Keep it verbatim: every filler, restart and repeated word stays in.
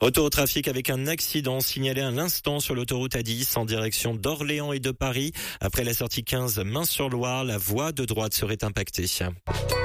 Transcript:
Retour au trafic avec un accident signalé à l'instant sur l'autoroute A dix en direction d'Orléans et de Paris. Après la sortie quinze Main-sur-Loire, la voie de droite serait impactée.